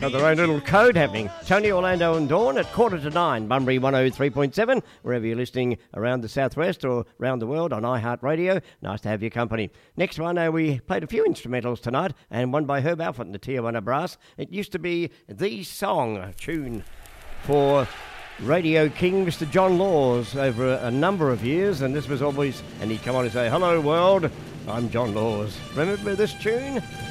Got their own little code happening. Tony, Orlando and Dawn at 8:45, Bunbury 103.7, wherever you're listening around the southwest or around the world on iHeartRadio. Nice to have your company. Next one, we played a few instrumentals tonight, and one by Herb Alford and the Tijuana Brass. It used to be the song, a tune for Radio King, Mr. John Laws, over a number of years, and this was always, and he'd come on and say, "Hello world, I'm John Laws." Remember this tune?